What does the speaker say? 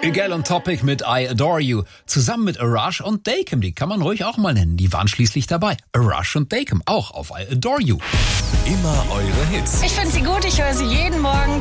Egal on Topic mit I Adore You. Zusammen mit Arash und Dakem, die kann man ruhig auch mal nennen. Die waren schließlich dabei. Arash und Dakem, auch auf I Adore You. Immer eure Hits. Ich finde sie gut, ich höre sie jeden Morgen.